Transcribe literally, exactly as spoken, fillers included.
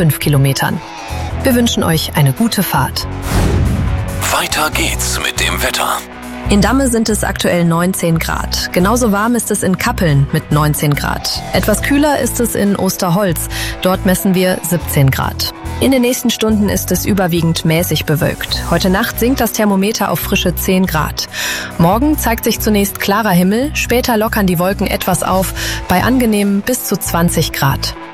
fünf Kilometern. Wir wünschen euch eine gute Fahrt. Weiter geht's mit dem Wetter. In Damme sind es aktuell neunzehn Grad. Genauso warm ist es in Kappeln mit neunzehn Grad. Etwas kühler ist es in Osterholz. Dort messen wir siebzehn Grad. In den nächsten Stunden ist es überwiegend mäßig bewölkt. Heute Nacht sinkt das Thermometer auf frische zehn Grad. Morgen zeigt sich zunächst klarer Himmel, später lockern die Wolken etwas auf, bei angenehmen bis zu zwanzig Grad.